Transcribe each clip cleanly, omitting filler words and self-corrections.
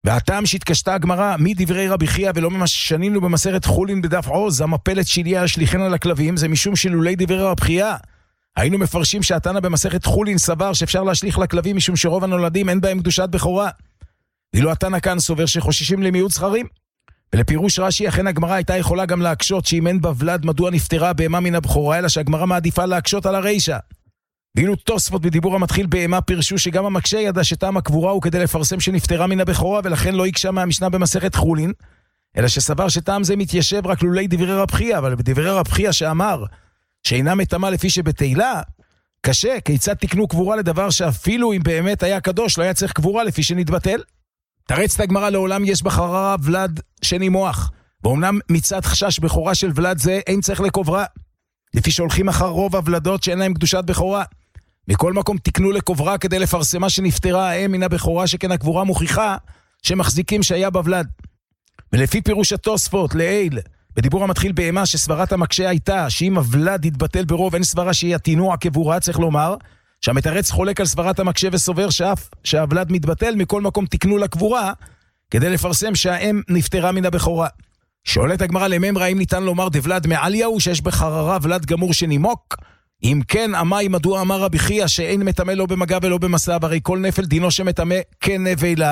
והטעם שהתקשתה הגמרא מדברי רבי חייא ולא ממה ששנינו במסכת חולין בדף עוז, המפלת שליה השליחן על הכלבים, זה משום שלולי דברי רבי חייא היינו מפרשים שהתנא במסכת חולין סבר שאפשר להשליך לכלבים משום שרוב הנולדים אין בהם קדושת בכורה. ואילו התנא כאן סובר שחוששים למיעוט זכרים. ולפירוש רש"י אכן הגמרא הייתה יכולה גם להקשות שאם אין בוולד מדוע נפטרה בהמה מן הבכורה, אלא שהגמרא מעדיפה להקשות על הרישא. ואילו תוספות בדיבור המתחיל בהמה פירשו שגם המקשה ידע שטעם הקבורה הוא כדי לפרסם שנפטרה מן הבכורה, ולכן לא יקשה מהמשנה במסכת חולין, אלא שסבר שטעם זה מתיישב רק לולי דברי רבי חייא. אבל בדברי רבי חייא שאמר שאינה מטמאה לפי שבתהילה, קשה, כיצד תקנו קבורה לדבר שאפילו אם באמת היה קדוש לא היה צריך קבורה לפי שנתבטל? תרצת הגמרא לעולם יש בחררה ולד שני מוח, ואומנם מצד חשש בכורה של ולד זה אין צריך לקוברה, לפי שהולכים אחר רוב הוולדות שאין להם קדושת בכורה. מכל מקום תקנו לקוברה כדי לפרסמה שנפטרה האם מן הבכורה, שכן הקבורה מוכיחה שמחזיקים שהיה בוולד. ולפי פירוש התוספות לעיל בדיבור המתחיל בהמה שסברת המקשה הייתה שאם הוולד יתבטל ברוב אין סברה שהיא התינוע קבורה, צריך לומר שהמתרץ חולק על סברת המקשה וסובר שאף שהוולד מתבטל, מכל מקום תקנו לקבורה כדי לפרסם שהאם נפטרה מן הבכורה. שואלת הגמרא לממרא האם ניתן לומר דוולד מעליהו שיש בחררה ולד גמור שנימוק? אם כן, אמי מדוע אמר רבי חייא שאין מטמא לא במגע ולא במסע, הרי כל נפל דינו שמטמא כנבלה.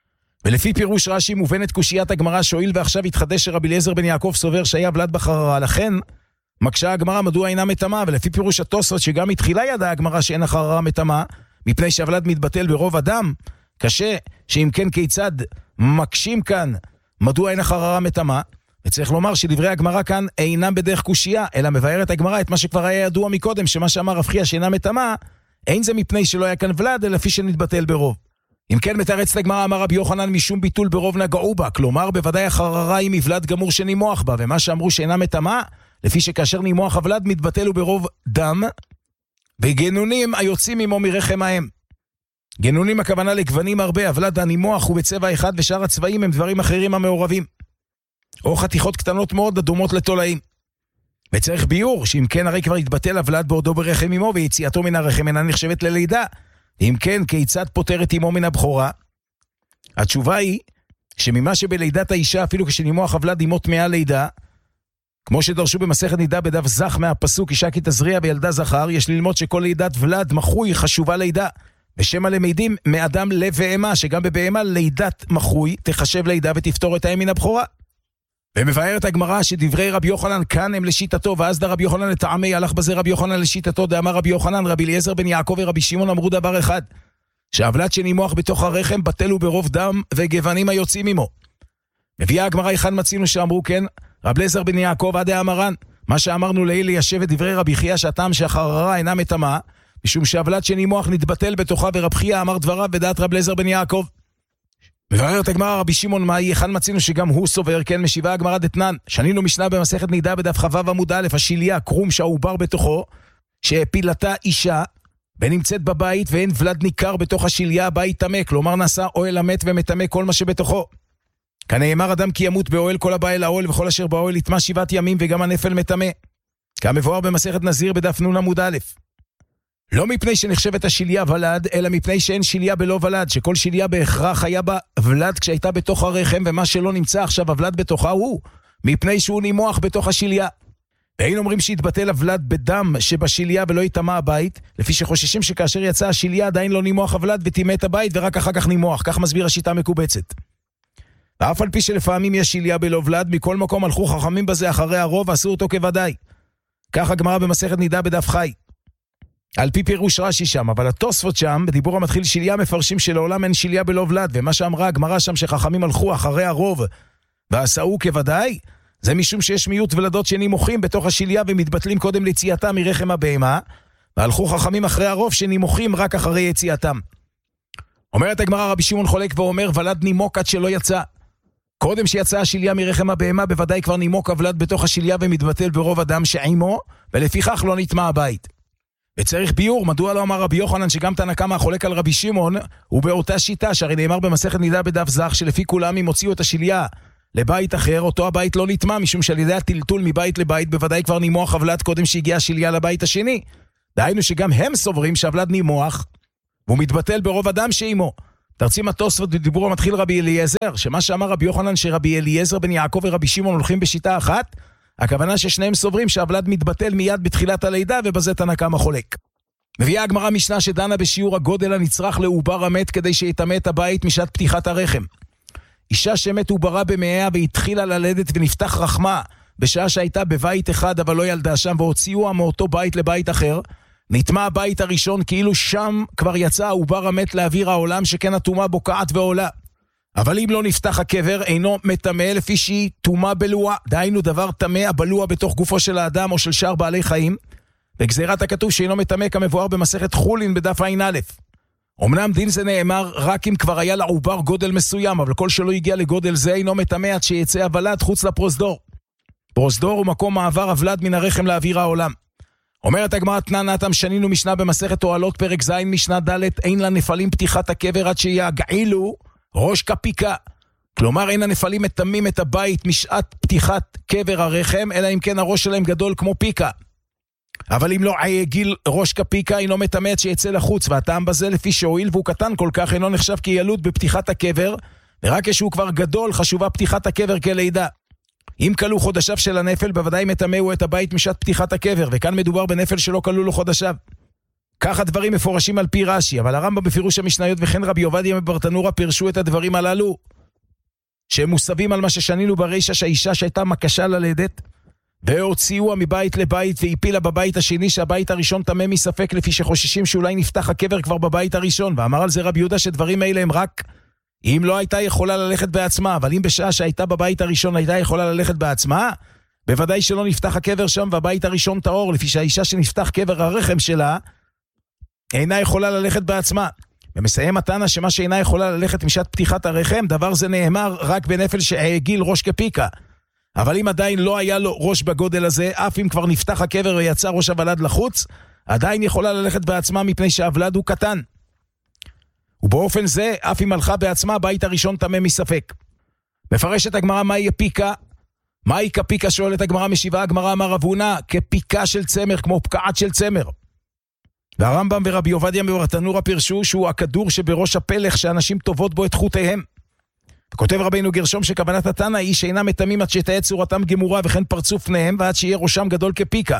ולפי פירוש רש"י מובנת קושיית הגמרא שואל ועכשיו התחדש שרבי אליעזר בן יעקב סובר שהיה ולד בחררה, לכן מקשה הגמרא מדוע אינה מטמאה. ולפי פירוש התוספות שגם מתחילה ידעה הגמרא שאין החררה מטמאה מפני שהוולד מתבטל ברוב אדם, קשה שאם כן כיצד מקשים כאן מדוע אין החררה מטמאה. וצריך לומר שדברי הגמרא כאן אינם בדרך קושייה, אלא מבארת הגמרא את מה שכבר היה ידוע מקודם, שמה שאמר רבי חייא שאינה מטמאה אין זה מפני שלא היה כאן ולד אלא לפי שנתבטל ברוב. אם כן מתרצת הגמרא אמר רבי יוחנן משום ביטול ברוב נגעו בה, כלומר בוודאי החררה היא מבלד גמור שנימוח בה, ומה שאמרו שאינה מטמאה לפי שכאשר נימוח הוולד מתבטל הוא ברוב דם וגנונים היוצאים עמו מרחם האם. גנונים הכוונה לגוונים הרבה, הוולד הנימוח הוא בצבע אחד ושאר הצבעים הם דברים אחרים המעורבים, או חתיכות קטנות מאוד הדומות לתולעים. וצריך ביור שאם כן הרי כבר התבטל הוולד בעודו ברחם עמו ויציאתו מן הרחם אינה נחשבת ללידה. אם כן, כיצד פותרת עמו מן הבכורה? התשובה היא שממה שבלידת האישה אפילו כשנימוח הוולד עמו טמאה לידה, כמו שדרשו במסכת נידה בדף זך מהפסוק אישה כי תזריע וילדה זכר, יש ללמוד שכל לידת ולד מחוי חשובה לידה, ושמא למדים מאדם לב ואמה, שגם בבהמה לידת מחוי תחשב לידה ותפתור את האם מן הבכורה. ומבארת הגמרא שדברי רבי יוחנן כאן הם לשיטתו, ואז רבי יוחנן לטעמי הלך בזה רבי יוחנן לשיטתו, דאמר רבי יוחנן רבי אליעזר בן יעקב ורבי שמעון אמרו דבר אחד, שהוולד שנימוח בתוך הרחם בטל הוא ברוב דם וגוונים היוצאים עמו. מביאה הגמרא היכן מצינו שאמרו כן, רבי אליעזר בן יעקב עד האמרן, מה שאמרנו לעיל ליישב את דברי רבי חייא שהטעם שהחררה אינה מטמאה, משום שהוולד שנימוח נתבטל בתוכה, ורבי חייא אמר דבריו בדעת רבי אליעזר בן יעקב. מבארת הגמרא רבי שמעון מאי, היכן מצינו שגם הוא סובר כן, משיבה הגמרא דתנן, שנינו משנה במסכת נידה בדף כ"ו עמוד א', השיליה קרום שהעובר בתוכו, שהפילתה אישה ונמצאת בבית ואין ולד ניכר בתוך השיליה, הבית טמא, כלומר נעשה אוהל המת ומטמא כל מה שבתוכו. כנאמר אדם כי ימות באוהל כל הבא אל האוהל וכל אשר באוהל יטמא 7 ימים וגם הנפל מטמא, כמבואר במסכת נזיר בדף נ' עמוד א'. לא מפני שנחשבת השיליה ולד, אלא מפני שאין שיליה בלא ולד, שכל שיליה בהכרח היה בה ולד כשהייתה בתוך הרחם, ומה שלא נמצא עכשיו הוולד בתוכה הוא, מפני שהוא נימוח בתוך השיליה. ואין אומרים שהתבטל הוולד בדם שבשיליה ולא יטמא הבית, לפי שחוששים שכאשר יצא השיליה עדיין לא נימוח הוולד וטימא את הבית ורק אחר כך נימוח, כך מסביר השיטה מקובצת. ואף על פי שלפעמים יש שיליה בלא ולד, מכל מקום הלכו חכמים בזה אחרי הרוב ועשו אותו כוודאי. כך הגמרא במסכת נידה בדף חי. על פי פירוש רש"י שם, אבל התוספות שם, בדיבור המתחיל שיליה מפרשים שלעולם אין שיליה בלא ולד, ומה שאמרה הגמרא שם שחכמים הלכו אחרי הרוב ועשו כוודאי, זה משום שיש מיעוט ולדות שנימוחים בתוך השיליה ומתבטלים קודם ליציאתם מרחם הבהמה, והלכו חכמים אחרי הרוב שנימוחים רק אחרי יציאתם. אומרת הגמרא רבי שמעון חולק ואומר ולד נימוק עד שלא יצא. קודם שיצא השיליה מרחם הבהמה בוודאי כבר נימוק הוולד בתוך השיליה ומתבטל ברוב אדם שעימו, ולפיכך לא נטמא הבית. וצריך ביור, מדוע לא אמר רבי יוחנן שגם תנא קמא החולק על רבי שמעון, הוא באותה שיטה, שהרי נאמר במסכת נידה בדף זך, שלפי כולם אם הוציאו את השיליה לבית אחר, אותו הבית לא נטמא, משום שעל ידי הטלטול מבית לבית, בוודאי כבר נימוח הוולד קודם שהגיע השיליה לבית השני. דהיינו שגם הם סוברים שהוולד נימוח, והוא מתבטל ברוב אדם שעימו. תרצים התוספות בדיבור המתחיל רבי אליעזר, שמה שאמר רבי יוחנן שרבי אליעזר בן יעקב ורבי שמעון הולכים בשיטה אחת, הכוונה ששניהם סוברים שהוולד מתבטל מיד בתחילת הלידה, ובזה תנא קמא חולק. מביאה הגמרא משנה שדנה בשיעור הגודל הנצרך לעובר המת כדי שיטמא את הבית משעת פתיחת הרחם. אישה שמת עוברה במאיה והתחילה ללדת ונפתח רחמה, בשעה שהייתה בבית אחד אבל לא ילדה שם, והוציאוה מאותו בית לבית אחר, נטמא הבית הראשון כאילו שם כבר יצא העובר המת לאוויר העולם, שכן הטומאה בוקעת ועולה. אבל אם לא נפתח הקבר, אינו מטמא לפי שהיא טומאה בלועה, דהיינו דבר טמא הבלוע בתוך גופו של האדם או של שאר בעלי חיים, וגזירת הכתוב שאינו מטמא כמבואר במסכת חולין בדף ע"א. אמנם דין זה נאמר רק אם כבר היה לעובר גודל מסוים, אבל כל שלא הגיע לגודל זה אינו מטמא עד שיצא הוולד חוץ לפרוזדור. פרוזדור הוא מקום מעבר הוולד מן הרחם לאוויר העולם. אומרת הגמרא תנא נתם, שנינו משנה במסכת אוהלות פרק ז' משנה ד', אין לנפלים פתיחת הקבר עד שיגעילו ראש כפיקה. כלומר אין הנפלים מטמאים את הבית משעת פתיחת קבר הרחם, אלא אם כן הראש שלהם גדול כמו פיקה. אבל אם לא עגיל ראש כפיקה אינו מטמא עד שיצא לחוץ, והטעם בזה לפי שהועיל והוא קטן כל כך אינו נחשב כילוד בפתיחת הקבר, ורק כשהוא כבר גדול חשובה פתיחת הקבר כלידה. אם כלו חודשיו של הנפל, בוודאי מטמאו את הבית משעת פתיחת הקבר, וכאן מדובר בנפל שלא כלו לו חודשיו. כך הדברים מפורשים על פי רש"י, אבל הרמב"ם בפירוש המשניות וכן רבי עובדיה מברטנורה פירשו את הדברים הללו, שהם מוסבים על מה ששנינו ברישא, שהאישה שהייתה מקשה ללדת, והוציאוה מבית לבית והפילה בבית השני, שהבית הראשון טמא מספק, לפי שחוששים שאולי נפתח הקבר כבר בבית הראשון, ואמר על זה רבי יהודה שדברים האלה הם רק אם לא הייתה יכולה ללכת בעצמה, אבל אם בשעה שהייתה בבית הראשון הייתה יכולה ללכת בעצמה, בוודאי שלא נפתח הקבר שם והבית הראשון טהור, לפי שהאישה שנפתח קבר הרחם שלה אינה יכולה ללכת בעצמה. ומסיים התנא שמה שאינה יכולה ללכת משעת פתיחת הרחם, דבר זה נאמר רק בנפל שהגיל ראש כפיקה. אבל אם עדיין לא היה לו ראש בגודל הזה, אף אם כבר נפתח הקבר ויצא ראש הוולד לחוץ, עדיין יכולה ללכת בעצמה מפני שהוולד הוא קטן. ובאופן זה, אף אם הלכה בעצמה, בית הראשון טמא מספק. מפרשת הגמרא מהי פיקה? מהי כפיקה? שואלת הגמרא, משיבה הגמרא, אמר רב הונא, כפיקה של צמר, כמו פקעת של צמר. והרמב"ם ורבי עובדיה מברטנורה פירשו שהוא הכדור שבראש הפלח שאנשים טובות בו את חוטיהם. וכותב רבינו גרשום שכוונת התנא היא שאינם מטמאים עד שתהיה צורתם גמורה וכן פרצוף פניהם, ועד שיהיה ראשם גדול כפיקה.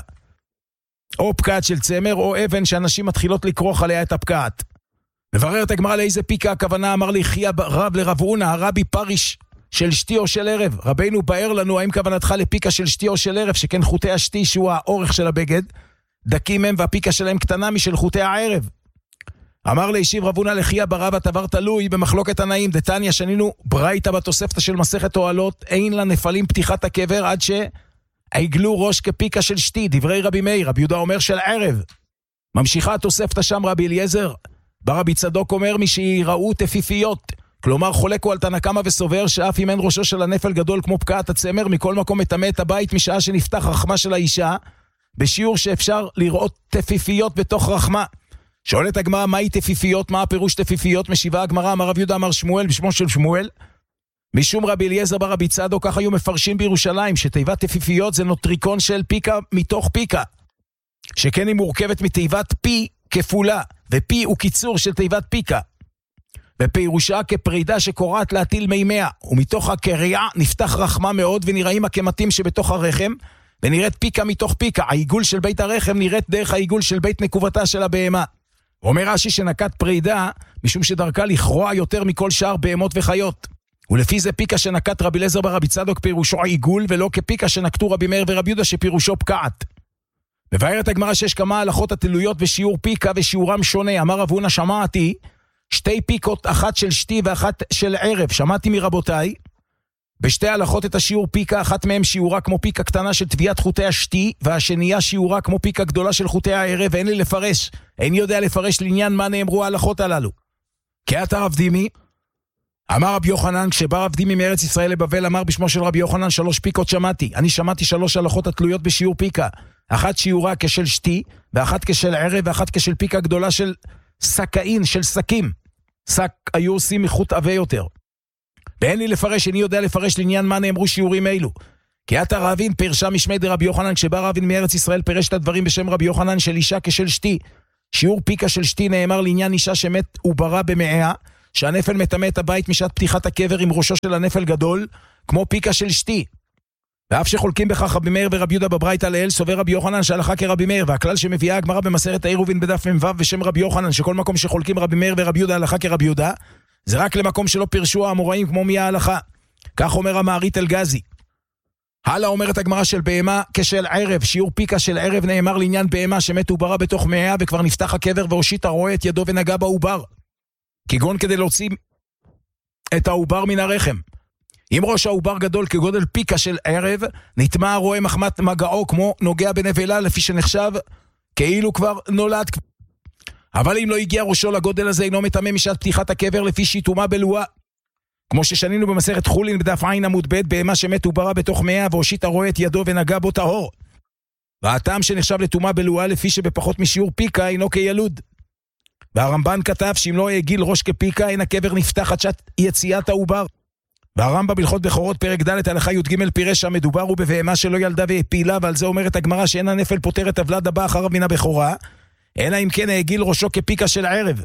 או פקעת של צמר או אבן שאנשים מתחילות לקרוח עליה את הפקעת. מבררת הגמרא לאיזה פיקה הכוונה, אמר לי חיה רב לרב הונא, הרבי פריש של שתי או של ערב. רבינו באר לנו האם כוונתך לפיקה של שתי או של ערב, שכן חוטי השתי שהוא האורך של הבגד דקים הם והפיקה שלהם קטנה משל חוטי הערב. אמר לישיב רב הונא לחיה ברבא דבר תלוי במחלוקת תנאים, דתניא שנינו ברייתא בתוספתא של מסכת אוהלות, אין לנפלים פתיחת הקבר עד שעגלו ראש כפיקה של שתי, דברי רבי מאיר. רבי יהודה אומר של ערב. ממשיכה התוספתא שם רבי אליעזר ברבי צדוק אומר משיראו תפיפיות, כלומר חולק הוא על תנא קמא וסובר שאף אם אין ראשו של הנפל גדול כמו פקעת הצמר, מכל מקום מטמא את הבית משעה שנפתח רחמה של האישה, בשיעור שאפשר לראות תפיפיות בתוך רחמה. שואלת הגמרא, מהי תפיפיות? מה הפירוש תפיפיות? משיבה הגמרא, אמר רב יהודה אמר שמואל בשמו של שמואל, משום רבי אליעזר ברבי צדוק, כך היו מפרשים בירושלים, שתיבת תפיפיות זה נוטריקון של פיקה מתוך פיקה, שכן היא מורכבת מתיבת פי כפולה, ופי הוא קיצור של תיבת פיקה, ופירושה כפרידה שקוראת להטיל מימיה, ומתוך הקריאה נפתח רחמה מאוד, ונראים הקמטים שבתוך הרחם, ונראית פיקה מתוך פיקה. העיגול של בית הרחם נראית דרך העיגול של בית נקובתה של הבהמה. אומר רש"י שנקט פרידה משום שדרכה לכרוע יותר מכל שאר בהמות וחיות, ולפי זה פיקה שנקט רבי אליעזר ברבי צדוק פירושו עיגול, ולא כפיקה שנקטו רבי מאיר ורבי יהודה שפירושו פקעת. מבארת הגמרא שיש כמה הלכות התלויות בשיעור פיקה ושיעורם שונה. אמר רב הונא שמעתי שתי פיקות, אחת של שתי ואחת של ערב, שמעתי מרבותיי בשתי הלכות את השיעור פיקה, אחת מהם שיעורה כמו פיקה קטנה של טביעת חוטי השתי, והשנייה שיעורה כמו פיקה גדולה של חוטי הערב, ואין לי לפרש, איני יודע לפרש לעניין מה נאמרו ההלכות הללו. כעתה רב דימי, אמר רבי יוחנן, כשבא רב דימי מארץ ישראל לבבל, אמר בשמו של רבי יוחנן 3 פיקות שמעתי. אני שמעתי 3 הלכות התלויות בשיעור פיקה, אחת שיעורה כשל שתי, ואחת כשל ערב, ואחת כשל פיקה גדולה של סקאין, של סקים. סק היו עושים מחוט עבה יותר. ואין לי לפרש, איני יודע לפרש לעניין מה נאמרו שיעורים אלו. כי עתה רבין פרשה משמי דרבי יוחנן, כשבא רבין מארץ ישראל פרש את הדברים בשם רבי יוחנן של אישה כשל שתי. שיעור פיקה של שתי נאמר לעניין אישה שמת וברה במעיה, שהנפל מטמא את הבית משעת פתיחת הקבר עם ראשו של הנפל גדול, כמו פיקה של שתי. ואף שחולקים בכך רבי מאיר ורבי יהודה בברייתא לעיל, סובר רבי יוחנן שהלכה כרבי מאיר, והכלל שמביאה הגמרא במסכת העירובין בדף מ"ו בשם רבי יוחנן, שכל מקום שחולקים רבי מאיר ורבי יהודה הלכה כרבי יהודה, זה רק למקום שלא פירשו האמוראים כמו מי ההלכה. כך אומר המערית אלגזי. הלאה אומרת הגמרא של בהמה כשל ערב, שיעור פיקה של ערב נאמר לעניין בהמה שמת עוברה בתוך מאה וכבר נפתח הקבר והושיט הרועה את ידו ונגע בעובר, כגון כדי להוציא את העובר מן הרחם. אם ראש העובר גדול כגודל פיקה של ערב, נטמע הרועה מחמת מגעו כמו נוגע בנבלה, לפי שנחשב כאילו כבר נולד. אבל אם לא הגיע ראשו לגודל הזה, אינו מטמא משעת פתיחת הקבר לפי שיתומה בלואה. כמו ששנינו במסכת חולין בדף עין עמוד ב', בהמה שמת עוברה בתוך מאה והושיט הרועה את ידו ונגע בו טהור. והטעם שנחשב לטומאה בלואה לפי שבפחות משיעור פיקה אינו כילוד. והרמב"ן כתב שאם לא העגיל ראש כפיקה, אין הקבר נפתח עד שעת יציאת העובר. והרמב"ם בהלכות בכורות פרק ד' הלכה י"ג פירש שהמדובר הוא בבהמה שלא ילדה והפילה, ועל זה אומרת הגמרא שאין הנפל פותר את הוולד הבא אחריו מן הבכורה, אלא אם כן העגיל ראשו כפיקה של ערב.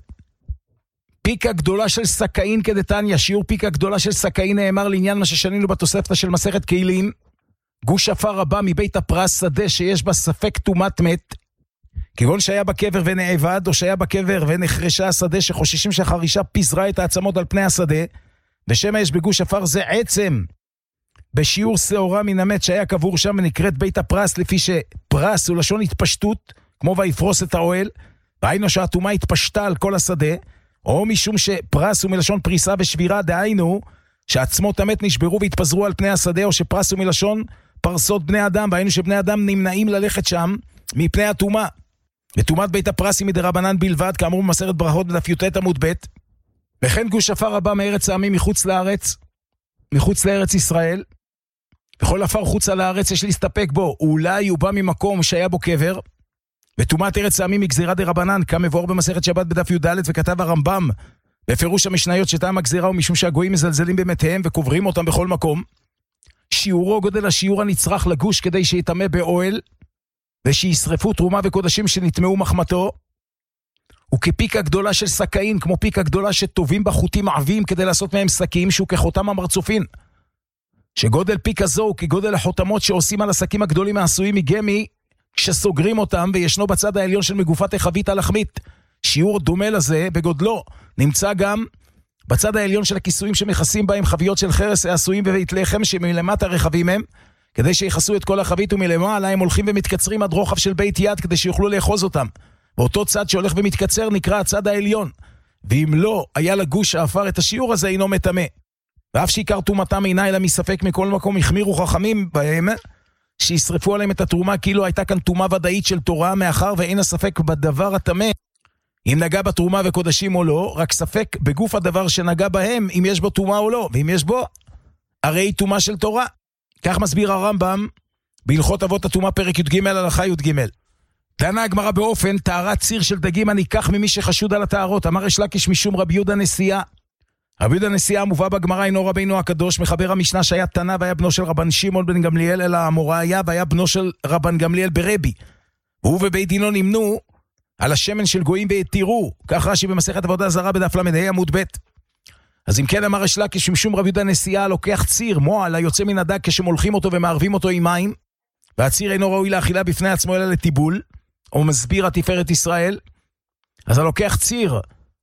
פיקה גדולה של סקאין כדתניא, שיעור פיקה גדולה של סקאין נאמר לעניין מה ששנינו בתוספתא של מסכת כלים, גוש עפר רבה מבית הפרס, שדה שיש בה ספק טומאת מת, כגון שהיה בקבר ונאבד, או שהיה בקבר ונחרשה השדה, שחוששים שהחרישה פיזרה את העצמות על פני השדה, ושמה יש בגוש עפר זה עצם בשיעור שעורה מן המת שהיה קבור שם, ונקראת בית הפרס, לפי שפרס הוא לשון התפשטות, כמו ויפרוס את האוהל, והיינו שהטומאה התפשטה על כל השדה, או משום שפרס הוא מלשון פריסה ושבירה, דהיינו שעצמות המת נשברו והתפזרו על פני השדה, או שפרס הוא מלשון פרסות בני אדם, והיינו שבני אדם נמנעים ללכת שם מפני הטומאה. וטומאת בית הפרס היא מדרבנן בלבד, כאמור במסכת ברכות בדף י"ט עמוד ב'. וכן גוש עפר רבה מארץ העמים מחוץ לארץ, מחוץ לארץ ישראל, וכל עפר חוצה לארץ יש להסתפק בו, אולי הוא בא ממקום שהיה בו קבר, וטומאת ארץ העמים היא גזירה דרבנן, כמבואר במסכת שבת בדף י"ד, וכתב הרמב"ם בפירוש המשניות שטעם הגזירה הוא משום שהגויים מזלזלים במתיהם וקוברים אותם בכל מקום, שיעורו גודל השיעור הנצרך לגוש כדי שיטמא באוהל, ושישרפו תרומה וקודשים שנטמאו מחמתו, וכפיקה גדולה של סקאין, כמו פיקה גדולה שטובים בחוטים עבים כדי לעשות מהם סקים, שהוא כחותם המרצופין. שגודל פיקה זו הוא כגודל החותמות שעושים על הסקים הגדולים העשויים מגמי, כשסוגרים אותם, וישנו בצד העליון של מגופת החבית הלחמית. שיעור דומה לזה בגודלו נמצא גם בצד העליון של הכיסויים שמכסים בהם חביות של חרס העשויים בבית לחם, שמלמטה רחבים הם, כדי שיחסו את כל החבית, ומלמעלה הם הולכים ומתקצרים עד רוחב של בית יד כדי שיוכלו לאחוז אותם. באותו צד שהולך ומתקצר נקרא הצד העליון, ואם לא היה לגוש העפר את השיעור הזה אינו מטמא. ואף שעיקר טומאתם אינה אלא מספק, מכל מקום החמירו חכמים בהם שישרפו עליהם את התרומה כאילו הייתה כאן טומאה ודאית של תורה, מאחר ואין הספק בדבר הטמא אם נגע בתרומה וקודשים או לא, רק ספק בגוף הדבר שנגע בהם אם יש בו טומאה או לא, ואם יש בו הרי טומאה של תורה. כך מסביר הרמב"ם בהלכות אבות הטומאה פרק י"ג הלכה י"ג. דנה הגמרא באופן טהרת ציר של דגים הניקח ממי שחשוד על הטהרות. אמר ריש לקיש משום רבי יהודה נשיאה. רבי יהודה נשיאה המובא בגמרא אינו רבינו הקדוש, מחבר המשנה שהיה תנא והיה בנו של רבן שמעון בן גמליאל אלא האמוריה, והיה בנו של רבן גמליאל ברבי. והוא ובית דינו נמנו על השמן של גויים והתירו, כך רש"י במסכת עבודה זרה בדף ל"ה עמוד ב'. אז אם כן אמר ריש לקיש משום רבי יהודה נשיאה, לוקח ציר מועל היוצא מן הדג כשמולכים אותו ומערבים אותו עם מים, והציר אינו ראוי לאכילה בפני עצמו אלא לטיבול, או מסביר התפארת ישראל. אז הלוקח ציר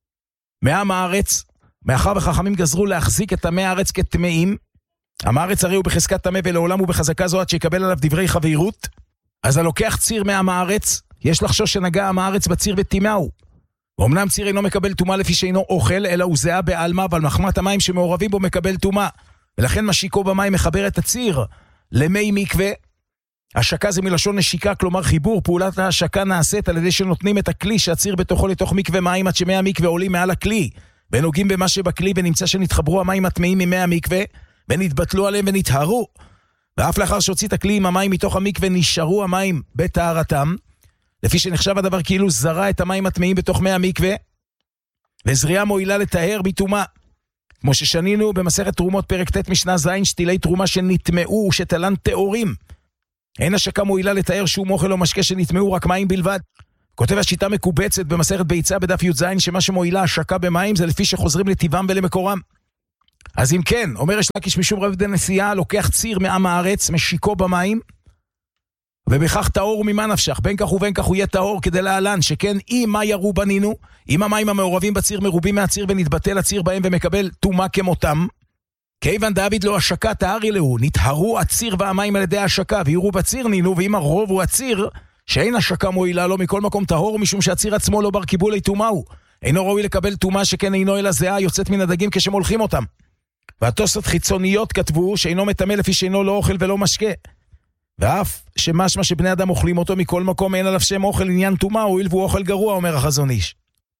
מעם הארץ, מאחר וחכמים גזרו להחזיק את עמי הארץ כטמאים, עם הארץ הרי הוא בחזקת טמא ולעולם הוא בחזקה זו עד שיקבל עליו דברי חברות, אז הלוקח ציר מעם הארץ, יש לחשוש שנגע עם הארץ בציר וטימאו. ואומנם ציר אינו מקבל טומאה לפי שאינו אוכל, אלא הוא זהה בעלמא, אבל מחמת המים שמעורבים בו מקבל טומאה. ולכן משיקו במים מחבר את הציר למי מקווה. השקה זה מלשון נשיקה, כלומר חיבור. פעולת ההשקה נעשית על ידי שנותנים את הכלי שהציר בתוכו לתוך מקווה מים, עד שמי המקווה עולים מעל הכלי, ונוגעים במה שבכלי, ונמצא שנתחברו המים הטמאים ממי המקווה, ונתבטלו עליהם ונתהרו. ואף לאחר שהוציא את הכלי עם המים מתוך המקווה, נשארו המים בטהרתם, לפי שנחשב הדבר כאילו זרה את המים הטמאים בתוך מי המקווה, וזריעה מועילה לטהר מטומאה. כמו ששנינו במסכת תרומות פרק ט' משנה ז', שתילי תרומה שנטמאו ושתלן טהורים. אין השקה מועילה לטהר שום אוכל או משקה שנטמאו, רק מים בלבד. כותב השיטה מקובצת במסכת ביצה בדף י"ז, שמה שמועילה השקה במים זה לפי שחוזרים לטבעם ולמקורם. אז אם כן, אומר יש לקיש משום רב דנסיעה, לוקח ציר מעם הארץ, משיקו במים, ובכך טהור ממה נפשך, בין כך ובין כך הוא יהיה טהור כדי להלן, שכן אם מה ירו בנינו, אם המים המעורבים בציר מרובים מהציר ונתבטל הציר בהם ומקבל תומה כמותם, כיוון דוד לא השקה טהרי לו, נטהרו הציר והמים על ידי השקה, ויראו בציר נינו, ואם הרוב הוא הציר, שאין השקה מועילה לו מכל מקום טהור, משום שהציר עצמו לא בר קיבולי תומה הוא, אינו ראוי לקבל תומה שכן אינו אלא זהה יוצאת מן הדגים כשהם הולכים אותם. והתוספות חיצוניות כתבו שאינו מטמא לפי שאינו לא אוכל ולא משקה. ואף שמשמע שבני אדם אוכלים אותו מכל מקום אין עליו שם אוכל עניין תומה, הואיל והוא אוכל גרוע, אומר החזון איש.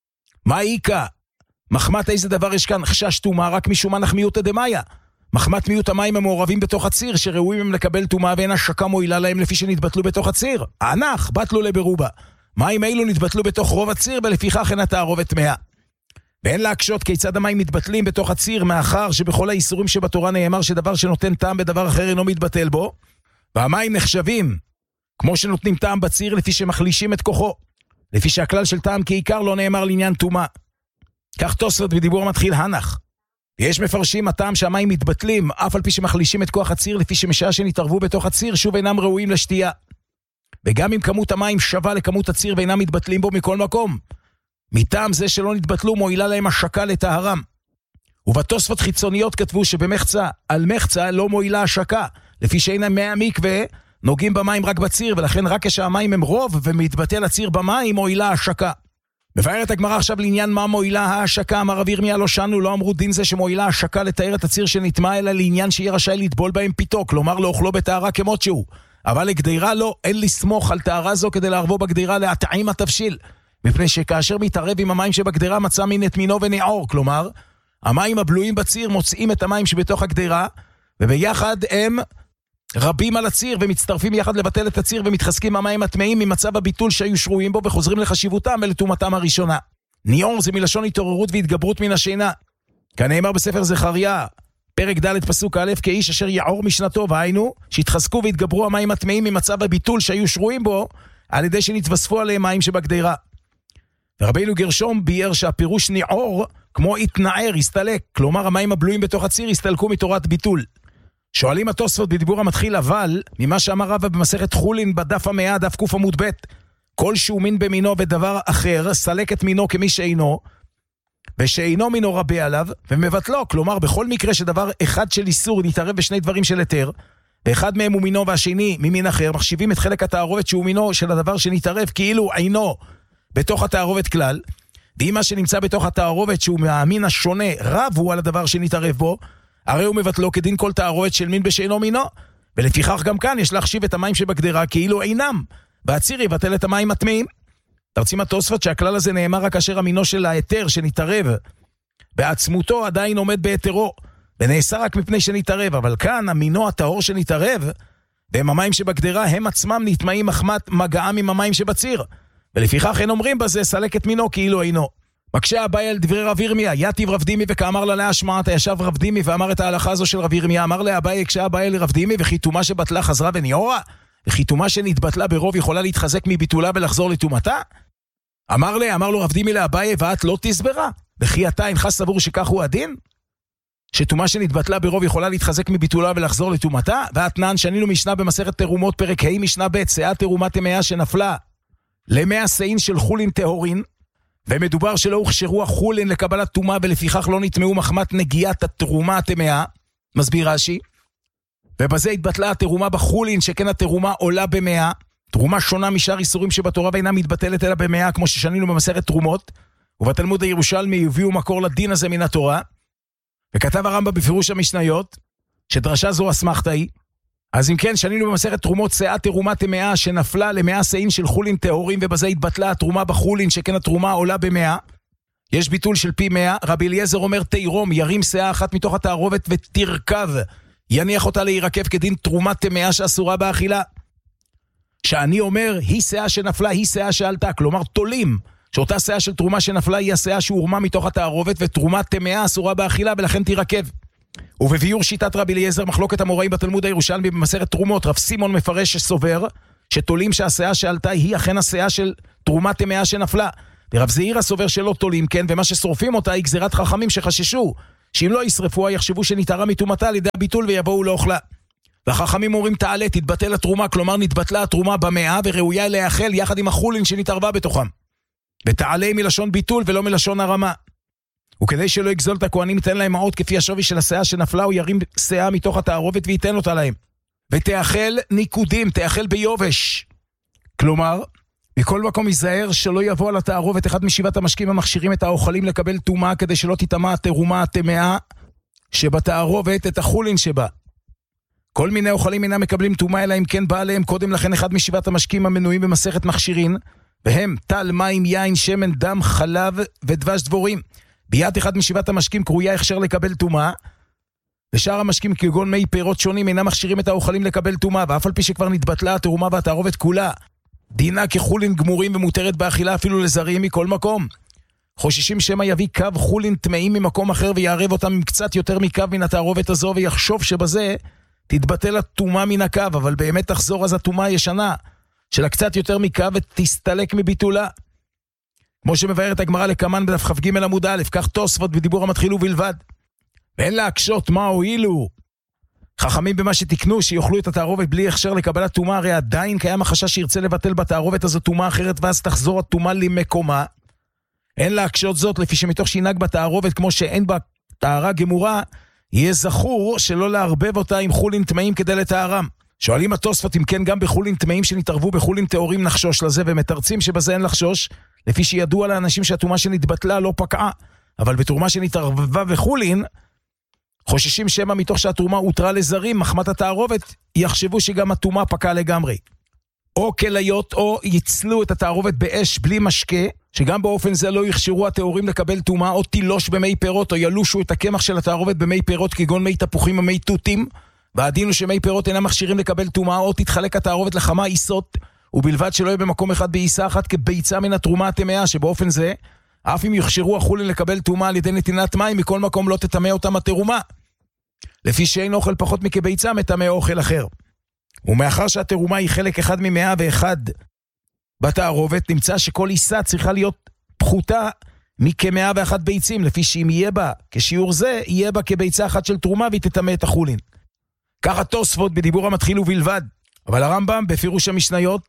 מה איקה? מחמת איזה דבר יש כאן חשש תומה רק משום מנח מיעוטא דמיא. מחמת מיעוט המים המעורבים בתוך הציר שראויים הם לקבל תומה ואין השקה מועילה להם לפי שנתבטלו בתוך הציר. הענך בטלו לברובה. מים אלו נתבטלו בתוך רוב הציר ולפיכך אין התערובת טמאה. ואין להקשות כיצד המים מתבטלים בתוך הציר, מאחר שבכל האיסורים שבתורה נאמר שדבר שנותן טעם בדבר אחר אינו מתבטל בו, והמים נחשבים כמו שנותנים טעם בציר לפי שמחלישים את כוחו, לפי שהכלל של טעם כעיקר לא נאמר לעניין תומה. כך תוספות בדיבור מתחיל הנח. יש מפרשים הטעם שהמים מתבטלים אף על פי שמחלישים את כוח הציר, לפי שמשעה שנתערבו בתוך הציר שוב אינם ראויים לשתייה. וגם אם כמות המים שווה לכמות הציר ואינם מתבטלים בו מכל מקום, מטעם זה שלא נתבטלו מועילה להם השקה לטהרם. ובתוספות חיצוניות כתבו שבמחצה על מחצה לא מועילה השקה, לפי שאין מי המקווה נוגעים במים רק בציר, ולכן רק כשהמים הם רוב ומתבטל הציר במים מועילה השקה. מבארת הגמרא עכשיו לעניין מה מועילה ההשקה. אמר רבי ירמיה לא שנו, לא אמרו דין זה שמועילה השקה לתאר את הציר שנטמע, אלא לעניין שיהיה רשאי לטבול בהם פיתו, כלומר לאוכלו בטהרה כמות שהוא. אבל לגדירה לא, אין לסמוך על טהרה זו כדי לערבו בגדירה להטעים התבשיל, מפני שכאשר מתערב עם המים שבגדירה מצא מין את מינו ונעור, כלומר המים הבלויים בציר מוצאים את המים שבתוך הגדירה, וביחד הם רבים על הציר ומצטרפים יחד לבטל את הציר ומתחזקים המים הטמאים ממצב הביטול שהיו שרויים בו וחוזרים לחשיבותם ולתומתם הראשונה. ניעור זה מלשון התעוררות והתגברות מן השינה. כאן נאמר בספר זכריה, פרק ד' פסוק א', כאיש אשר יעור משנתו, והיינו שהתחזקו והתגברו המים הטמאים ממצב הביטול שהיו שרויים בו על ידי שנתווספו עליהם מים שבגדירה. ורבינו גרשום ביאר שהפירוש ניעור כמו התנער, הסתלק, כלומר המים הבלויים בתוך הציר הסתלקו מתורת ביטול. שואלים התוספות בדיבור המתחיל, אבל ממה שאמר רבא במסכת חולין בדף המאה, דף קוף עמוד ב', כל שהוא מין במינו ודבר אחר סלק את מינו כמי שאינו, ושאינו מינו רבה עליו ומבטלו, כלומר בכל מקרה שדבר אחד של איסור נתערב בשני דברים של היתר, ואחד מהם הוא מינו והשני ממין אחר, מחשיבים את חלק התערובת שהוא מינו של הדבר שנתערב כאילו אינו בתוך התערובת כלל, ואם מה שנמצא בתוך התערובת שהוא מהמין השונה רב הוא על הדבר שנתערב בו, הרי הוא מבטלו כדין כל תערובת של מין בשאינו מינו, ולפיכך גם כאן יש להחשיב את המים שבגדרה כאילו אינם, והציר יבטל את המים הטמאים. תרצים התוספות שהכלל הזה נאמר רק כאשר המינו של ההיתר שנתערב בעצמותו עדיין עומד בהיתרו, ונעשה רק מפני שנתערב, אבל כאן המינו הטהור שנתערב, והם המים שבגדרה הם עצמם נטמאים מחמת מגעם עם המים שבציר, ולפיכך אין אומרים בזה סלק את מינו כאילו אינו. מקשה אביי על דברי רב ירמיה, יתיב רב דימי וכאמר לה להשמעת, ישב רב דימי ואמר את ההלכה הזו של רב ירמיה, אמר לאביי הקשה אביי לרב דימי, וחיתומה שבטלה חזרה וניעורה, וחיתומה שנתבטלה ברוב יכולה להתחזק מביטולה ולחזור לתומתה? אמר לו רב דימי לאביי, ואת לא תסברה, וכי אתה אינך סבור שכך הוא הדין? שתומה שנתבטלה ברוב יכולה להתחזק מביטולה ולחזור לתומתה? ואתנן שנינו משנה במסכת תרומות פרק ה' משנה ב', שאה תרומה טמאה שנפלה ל100 שאין של חולין טהורין, ומדובר שלא הוכשרו החולין לקבלת תומה ולפיכך לא נטמאו מחמת נגיעת התרומה הטמאה, מסביר רש"י, ובזה התבטלה התרומה בחולין, שכן התרומה עולה ב100, תרומה שונה משאר איסורים שבתורה ואינה מתבטלת אלא ב100, כמו ששנינו במסכת תרומות, ובתלמוד הירושלמי הביאו מקור לדין הזה מן התורה, וכתב הרמב"ם בפירוש המשניות, שדרשה זו אסמכתא היא. אז אם כן, שנינו במסכת תרומות שאה תרומה טמאה שנפלה ל100 שאין של חולין טהורים, ובזה התבטלה התרומה בחולין, שכן התרומה עולה ב100. יש ביטול של פי 100. רבי אליעזר אומר תירום, ירים שאה אחת מתוך התערובת ותרכב, יניח אותה להירקב כדין תרומה טמאה שאסורה באכילה. שאני אומר, היא שאה שנפלה, היא שאה שעלתה, כלומר תולים, שאותה שאה של תרומה שנפלה היא השאה שהורמה מתוך התערובת, ותרומה טמאה אסורה באכילה ולכן תירקב. ובביור שיטת רבי אליעזר מחלוקת המוראים בתלמוד הירושלמי במסכת תרומות, רב סימון מפרש שסובר שתולים שהסאה שעלתה היא אכן הסאה של תרומת טמאה שנפלה. ורב זעירא סובר שלא תולים, כן, ומה ששורפים אותה היא גזירת חכמים שחששו, שאם לא ישרפוה יחשבו שנתערה מטומאתה על ידי הביטול ויבואו לאוכלה. והחכמים אומרים תעלה, תתבטל התרומה, כלומר נתבטלה התרומה במאה וראויה להאכל יחד עם החולין שנתערבה בתוכם. ותעלה מלשון ביטול ולא מלשון הרמה. וכדי שלא יגזול את הכהנים ייתן להם מעות כפי השווי של הסאה שנפלה, הוא ירים סאה מתוך התערובת וייתן אותה להם. ותאכל ניקודים, תאכל ביובש. כלומר, בכל מקום ייזהר שלא יבוא על התערובת אחד משבעת המשקים המכשירים את האוכלים לקבל טומאה, כדי שלא תטמא התרומה הטמאה שבתערובת את החולין שבה. כל מיני אוכלים אינם מקבלים טומאה, אלא אם כן בא עליהם קודם לכן אחד משבעת המשקים המנויים במסכת מכשירין, והם טל, מים, יין, שמן, דם, חלב ודבש דבורים. ביד אחד משבעת המשקים קרויה הכשר לקבל טומאה, ושאר המשקים כגון מי פירות שונים אינם מכשירים את האוכלים לקבל טומאה, ואף על פי שכבר נתבטלה התרומה והתערובת כולה, דינה כחולין גמורים ומותרת באכילה אפילו לזרים מכל מקום. חוששים שמא יביא קו חולין טמאים ממקום אחר ויערב אותם עם קצת יותר מקו מן התערובת הזו, ויחשוב שבזה תתבטל הטומאה מן הקו, אבל באמת תחזור אז הטומאה הישנה של הקצת יותר מקו ותסתלק מביטולה. כמו שמבארת הגמרא לקמן בדף כ"ג עמוד א', כך תוספות בדיבור המתחיל ובלבד. ואין להקשות מה הועילו חכמים במה שתקנו, שיוכלו את התערובת בלי הכשר לקבלת טומאה, הרי עדיין קיים החשש שירצה לבטל בתערובת הזו טומאה אחרת, ואז תחזור הטומאה למקומה. אין להקשות זאת, לפי שמתוך שינהג בתערובת כמו שאין בה טהרה גמורה, יהיה זכור שלא לערבב אותה עם חולין טמאים כדי לטהרם. שואלים התוספות אם כן גם בחולין טמאים שנתערבו בחולין טהורים נחשוש לזה, ומתרצים שבזה אין לחשוש, לפי שידוע לאנשים שהטומאה שנתבטלה לא פקעה, אבל בתרומה שנתערבבה בחולין, חוששים שמא מתוך שהתרומה הותרה לזרים, מחמת התערובת, יחשבו שגם התרומה פקעה לגמרי. או כליות, או יצלו את התערובת באש בלי משקה, שגם באופן זה לא יכשירו התאורים לקבל טומאה, או תילוש במי פירות, או ילושו את הקמח של התערובת במי פירות, כגון מי תפוחים ומי תותים, והדין הוא שמי פירות אינם מכשירים לקבל טומאה, או תתחלק התערובת לכמה עיסות, ובלבד שלא יהיה במקום אחד בעיסה אחת כביצה מן התרומה הטמאה, שבאופן זה, אף אם יכשירו החולין לקבל טומאה על ידי נתינת מים, מכל מקום לא תטמא אותם התרומה. לפי שאין אוכל פחות מכביצה, מטמא אוכל אחר. ומאחר שהתרומה היא חלק אחד מ101 בתערובת, נמצא שכל עיסה צריכה להיות פחותה מכ101 ביצים, לפי שאם יהיה בה כשיעור זה, יהיה בה כביצה אחת של תרומה והיא תטמא את החולין. ככה תוספות בדיבור המתחיל ובלבד. אבל הרמב"ם בפירוש המשניות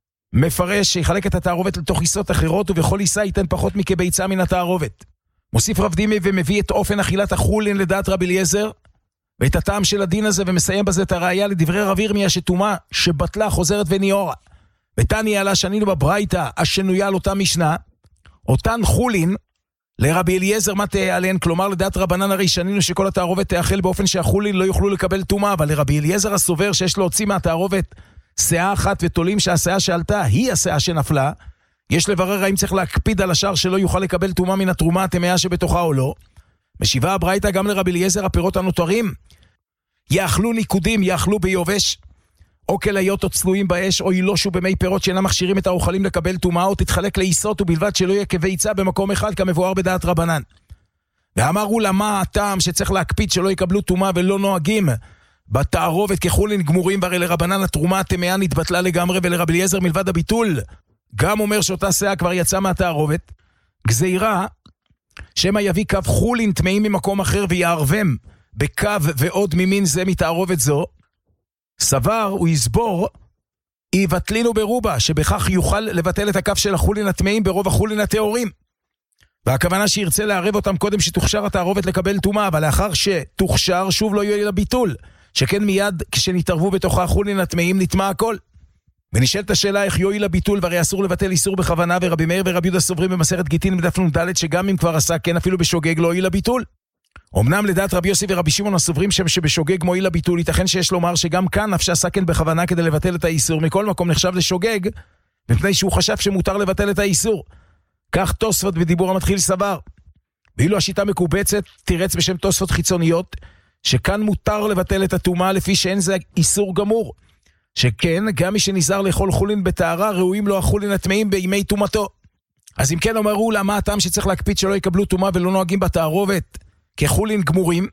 מפרש שיחלק את התערובת לתוך עיסות אחרות, ובכל עיסה ייתן פחות מכביצה מן התערובת. מוסיף רב דימי ומביא את אופן אכילת החולין לדעת רבי אליעזר, ואת הטעם של הדין הזה, ומסיים בזה את הראיה לדברי רב ירמיה שטומאה שבטלה חוזרת וניעורה. ותניא עלה שנינו בברייתא השנויה על אותה משנה, אותן חולין לרבי אליעזר מה תהיה עליהן, כלומר לדעת רבנן הרי שנינו שכל התערובת תאכל באופן שהחולין לא יוכלו לקבל טומאה, אבל לרבי אליעזר הסובר שיש להוציא מהתערובת שאה אחת ותולים שהשאה שעלתה היא השאה שנפלה, יש לברר האם צריך להקפיד על השאר שלא יוכל לקבל טומאה מן התרומה הטמאה שבתוכה או לא. משיבה הברייתא גם לרבי אליעזר הפירות הנותרים יאכלו ניקודים, יאכלו ביובש, או כליות או צלויים באש, או ילושו במי פירות שאינם מכשירים את האוכלים לקבל טומאה, או תתחלק לעיסות, ובלבד שלא יהיה כביצה במקום אחד כמבואר בדעת רבנן. ואמרו לה מה הטעם שצריך להקפיד שלא יקבלו טומאה ולא נוהגים בתערובת כחולין גמורים, והרי לרבנן התרומה הטמאה נתבטלה לגמרי, ולרבי אליעזר מלבד הביטול גם אומר שאותה שאה כבר יצאה מהתערובת. גזירה שמא יביא קו חולין טמאים ממקום אחר ויערבם בקו ועוד ממין זה מתערובת זו, סבר הוא יסבור יבטלינו ברובה, שבכך יוכל לבטל את הקו של החולין הטמאים ברוב החולין הטהורים. והכוונה שירצה לערב אותם קודם שתוכשר התערובת לקבל טומאה, אבל לאחר שתוכשר שוב לא יהיה לביטול, שכן מיד כשנתערבו בתוך החולין הטמאים נטמע הכל. ונשאלת השאלה איך יועיל הביטול, והרי אסור לבטל איסור בכוונה, ורבי מאיר ורבי יהודה סוברים במסכת גיטין בדף נ"ד שגם אם כבר עשה כן אפילו בשוגג לא יועיל הביטול. אמנם לדעת רבי יוסי ורבי שמעון הסוברים שבשוגג מועיל הביטול, ייתכן שיש לומר שגם כאן אף שעשה כן בכוונה כדי לבטל את האיסור, מכל מקום נחשב לשוגג, מפני שהוא חשב שמותר לבטל את האיסור. כך תוספות בדיבור המתחיל סבר. ואילו השיטה מקובצת תירץ בשם תוספות חיצוניות, שכאן מותר לבטל את הטומאה לפי שאין זה איסור גמור. שכן גם מי שנזהר לאכול חולין בטהרה, ראויים לו החולין הטמאים בימי טומאתו. אז אם כן אמרו לה מה הטעם שצריך להקפיד שלא יקבלו טומאה ולא נוהגים בתערובת כחולין גמורים,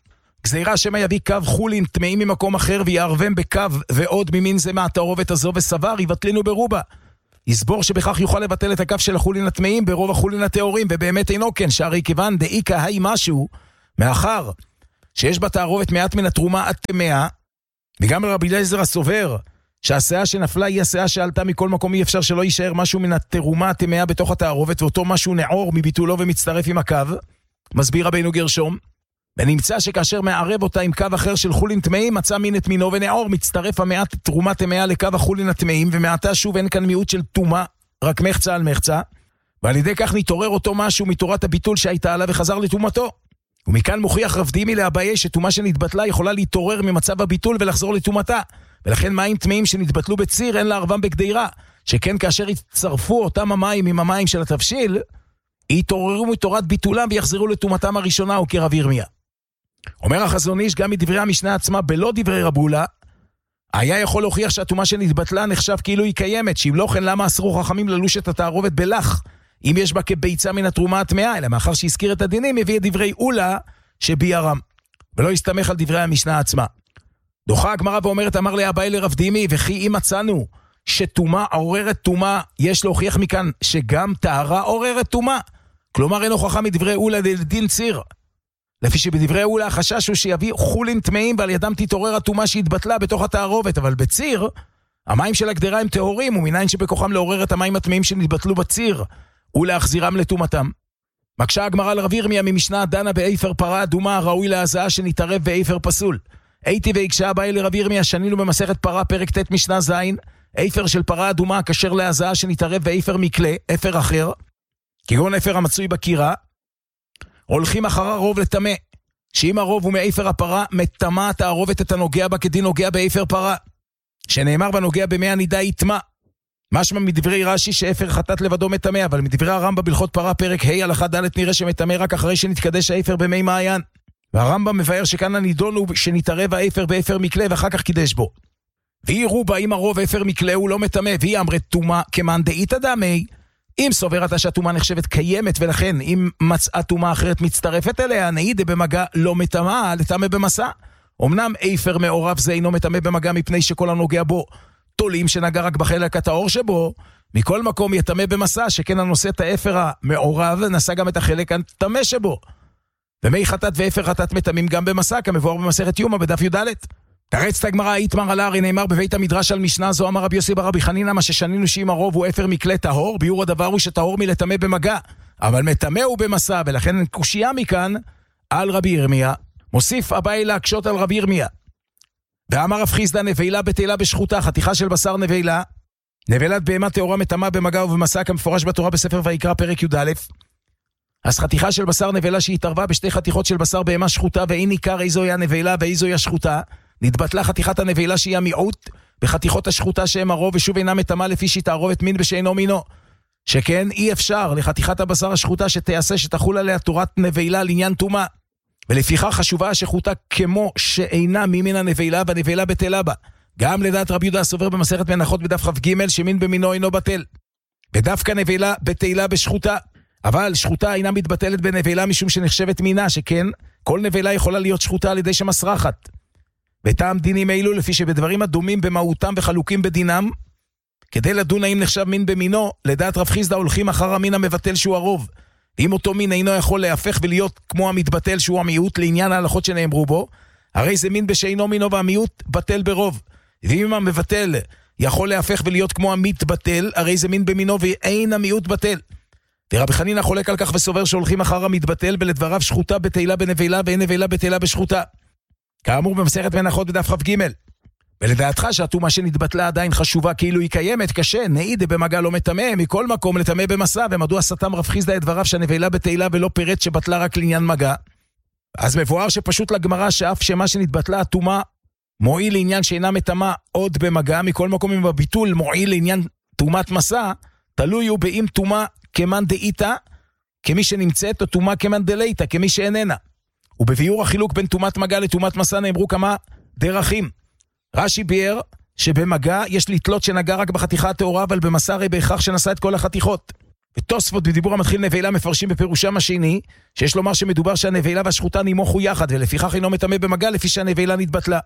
גזירה שמא יביא קו חולין טמאים ממקום אחר ויערבם בקו ועוד ממין זה מהתערובת הזו וסבר יבטלינו ברובה. יסבור שבכך יוכל לבטל את הקו של החולין הטמאים ברוב החולין הטהורים, ובאמת אינו כן, שהרי כיוון דאיקה היי משהו, מאחר שיש בתערובת מעט מן התרומה עד טמאה, וגם רבי אליעזר הסובר שהשאה שנפלה היא השאה שעלתה מכל מקום, אי אפשר שלא יישאר משהו מן התרומה הטמאה בתוך התערובת, ואותו משהו נעור מביטולו ומצטרף עם הקו. מסביר רבינו גרשום, ונמצא שכאשר מערב אותה עם קו אחר של חולין טמאים, מצא מין את מינו ונעור, מצטרף המעט תרומה טמאה לקו החולין הטמאים, ומעתה שוב אין כאן מיעוט של תומה, רק מחצה על מחצה, ועל ידי כך נתעורר אותו משהו מתורת הביטול שהייתה עליו וחזר לתומתו. ומכאן מוכיח רב דימי לאביי שתומה שנתבטלה יכולה להתעורר ממצב הביטול ולחזור לתומתה, ולכן מים טמאים שנתבטלו בציר אין לערבם בגדירה, שכן כאשר יצטרפו אותם המים עם המים של התבשיל, יתעוררו מתורת ביטולם ויחזרו לתומתם הראשונה, וכרב ירמיה. אומר החזון איש, גם מדברי המשנה עצמה בלא דברי רבולה, היה יכול להוכיח שהתומה שנתבטלה נחשב כאילו היא קיימת, שאם לא כן למה אסרו חכמים ללוש את התערובת בלח, אם יש בה כביצה מן התרומה הטמאה, אלא מאחר שהזכיר את הדינים, הביא את דברי אולה שביארם, ולא הסתמך על דברי המשנה עצמה. דוחה הגמרא ואומרת, אמר לאביי לרב דימי, וכי אם מצאנו שתומה עוררת תומה, יש להוכיח מכאן שגם טהרה עוררת תומה. כלומר אין הוכחה מדברי אולה לדין ציר. לפי שבדברי אולה החשש הוא שיביא חולין טמאים ועל ידם תתעורר התומה שהתבטלה בתוך התערובת, אבל בציר המים של הגדרה הם טהורים, ומניין שבכוחם לעורר את המים הטמאים שנתבטלו בציר ולהחזירם לתומתם. מקשה הגמרא לרב ירמיה ממשנה דנה באיפר פרה אדומה ראוי להזעה שנתערב באיפר פסול. הייתי והקשה אביי לרב ירמיה שנינו במסכת פרה פרק ט' משנה ז', איפר של פרה אדומה כשר להזעה שנתערב באיפר מקלה, איפר אחר, כגון איפר המצוי בקירה, הולכים אחר הרוב לטמא, שאם הרוב הוא מאיפר הפרה, מטמא תערובת את הנוגע בה כדין נוגע באיפר פרה, שנאמר בנוגע במי הנידה יטמא. משמע מדברי רש"י שאיפר חטאת לבדו מטמא, אבל מדברי הרמב"ם בהלכות פרה פרק ה' הלכה ד' נראה שמטמא רק אחרי שנתקדש האיפר במי מעיין. והרמב"ם מבאר שכאן הנידון הוא שנתערב האיפר באיפר מקלה ואחר כך קידש בו. ויראו בה אם הרוב איפר מקלה הוא לא מטמא, והיא אמרת תומה כמאן דאיתא דמי, אם סוברת שהתומה נחשבת קיימת, ולכן אם מצאה תומה אחרת מצטרפת אליה, נעידה במגע לא מטמא, לטמא במסע. אמנם איפר מעורב זה אינו מטמא במגע מפני שכל הנוגע בו תולים שנגע רק בחלק הטהור שבו, מכל מקום יטמא במסע, שכן הנושא את האפר המעורב נשא גם את החלק הטמא שבו. ומי חטאת ואפר חטאת מטמאים גם במסע, כמבואר במסכת יומא בדף י"ד. תרץ את הגמרא איתמר על הארי, נאמר בבית המדרש על משנה זו, אמר רבי יוסי בר רבי חנינא, מה ששנינו שאם הרוב הוא אפר מקלה טהור, ביור הדבר הוא שטהור מלטמא במגע, אבל מטמא הוא במסע, ולכן קושיה מכאן על רבי ירמיה. מוסיף אביי להקשות על רבי ירמיה. ואמר רב חיסדא, נבלה בטלה בשחוטה, חתיכה של בשר נבלה, נבלת בהמה טהורה מטמאה במגע ובמסע, כמפורש בתורה בספר ויקרא פרק י"א. אז חתיכה של בשר נבלה שהתערבה בשתי חתיכות של בשר בהמה שחוטה, ואין ניכר איזוהי הנבלה ואיזוהי השחוטה, נתבטלה חתיכת הנבלה שהיא המיעוט בחתיכות השחוטה שהם הרוב, ושוב אינה מטמאה לפי שהיא תערובת מין בשאינו מינו, שכן אי אפשר לחתיכת הבשר השחוטה שתעשה שתחול עליה תורת נבלה לעניין טומאה, ולפיכך חשובה השחוטה כמו שאינה ממין הנבלה, והנבלה בטלה בה. גם לדעת רבי יהודה הסובר במסכת מנחות בדף כ"ג שמין במינו אינו בטל, ודווקא נבלה בטלה בשחוטה, אבל שחוטה אינה מתבטלת בנבלה משום שנחשבת מינה, שכן כל נבלה יכולה להיות שחוטה על ידי שמסרחת. וטעם דינים אלו לפי שבדברים הדומים במהותם וחלוקים בדינם, כדי לדון האם נחשב מין במינו, לדעת רב חיסדא הולכים אחר המין המבטל שהוא הרוב. אם אותו מין אינו יכול להפך ולהיות כמו המתבטל שהוא המיעוט לעניין ההלכות שנאמרו בו, הרי זה מין בשאינו מינו והמיעוט בטל ברוב. ואם המבטל יכול להפך ולהיות כמו המתבטל, הרי זה מין במינו ואין המיעוט בטל. ורבי חנינא חולק על כך וסובר שהולכים אחר המתבטל, ולדבריו שחוטה בטלה בנבלה ואין נבלה בטלה בשחוטה. כאמור במסכת מנחות בדף כ"ג. ולדעתך שהתומה שנתבטלה עדיין חשובה כאילו היא קיימת, קשה, נעידה במגע לא מטמא, מכל מקום לטמא במסע, ומדוע סתם רב חיסדא את דבריו שהנבלה בטלה ולא פירט שבטלה רק לעניין מגע? אז מבואר שפשוט לגמרא שאף שמה שנתבטלה התומה מועיל לעניין שאינה מטמא עוד במגע, מכל מקום אם בביטול מועיל לעניין תומת מסע, תלוי הוא באם תומה כמאן דאיתא, כמי שנמצאת, או תומה כמאן דלייתא, כמי שאיננה. ובביאור החילוק בין תומת מגע לתומת מסע נאמרו כמה דרכים. רש"י ביאר שבמגע יש לתלות שנגע רק בחתיכה הטהורה, אבל במסע הרי בהכרח שנשא את כל החתיכות. ותוספות בדיבור המתחיל נבלה מפרשים בפירושם השני, שיש לומר שמדובר שהנבלה והשחוטה נמוכו יחד, ולפיכך אינו מטמא במגע לפי שהנבלה נתבטלה.